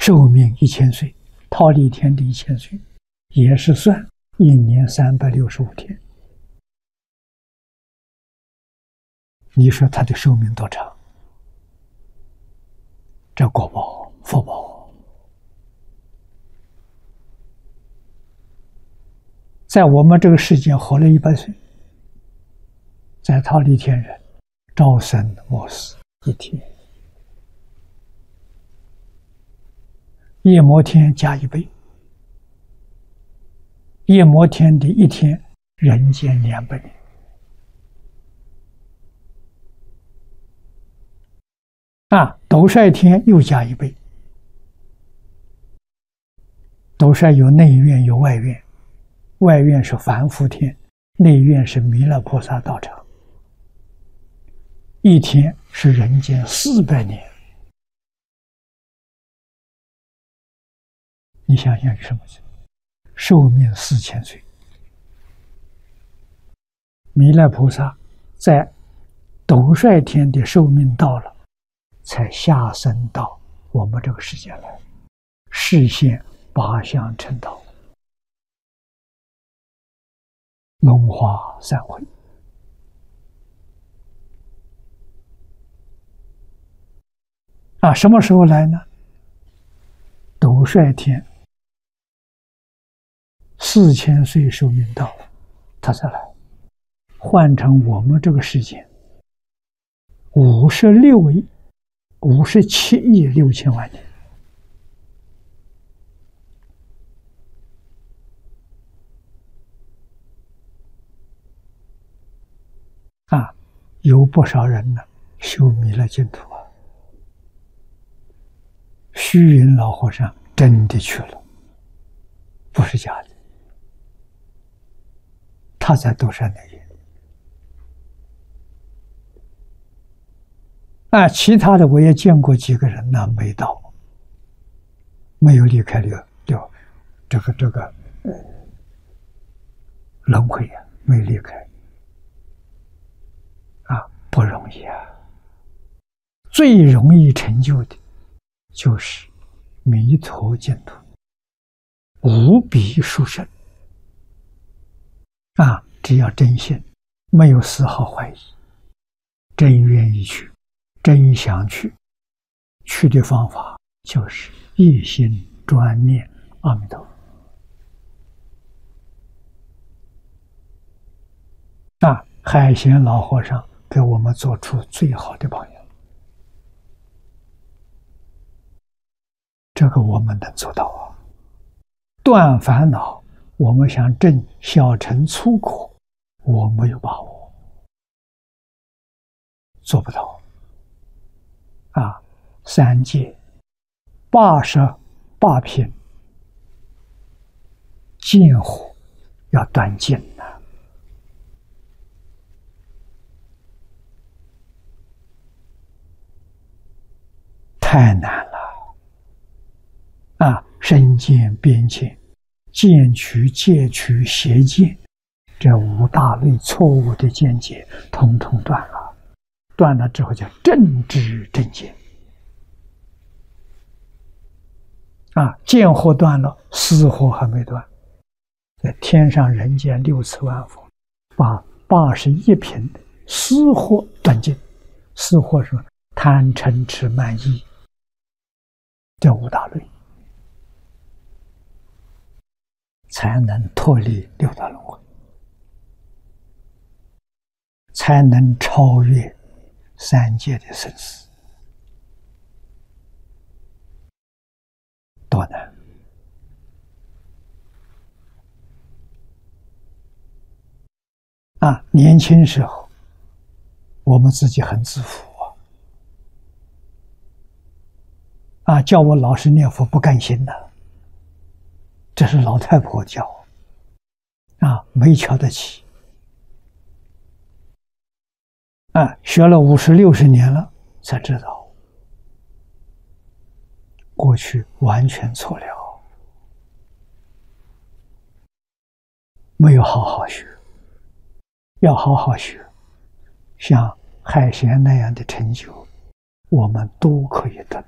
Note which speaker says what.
Speaker 1: 寿命1000岁，忉利天的1000岁，也是算1年365天。你说他的寿命多长？这果报、福报，在我们这个世界活了100岁，在忉利天人朝生暮死1天，夜摩天加1倍，夜摩天的1天，人间200年。斗率天又加1倍，斗率有内院有外院，外院是凡夫天，内院是弥勒菩萨道场。1天是人间400年，你想想是什么？寿命4000岁。弥勒菩萨在斗率天的寿命到了，才下生到我们这个世界来，示现8相成道，龙华三会。什么时候来呢？斗率天4000岁寿命到了，他才来。换成我们这个时间57亿6千万年。有不少人呢修弥勒净土虚云老和尚真的去了，不是假的。他在斗率内院。其他的我也见过几个人呢，没到，没有离开这个轮回没离开不容易最容易成就的就是弥陀净土，无比殊胜只要真信，没有丝毫怀疑，真愿意去，真想去，去的方法就是一心专念阿弥陀佛。海贤老和尚给我们做出最好的榜样，这个我们能做到断烦恼，我们想证小乘粗苦，我没有把握，做不到3戒88品见火要断尽太难了身见边见、见取戒取邪见，这5大类错误的见解统统断了，断了之后叫正知正见见惑断了，思惑还没断。在天上人间6次万佛，把81品思惑断尽。思惑是贪嗔痴慢疑，这5大类才能脱离6道轮回，才能超越3界的生死。多难年轻时候我们自己很自负叫我老实念佛不甘心这是老太婆教没瞧得起学了50、60年了，才知道过去完全错了，没有好好学。要好好学，像海贤那样的成就，我们都可以得到。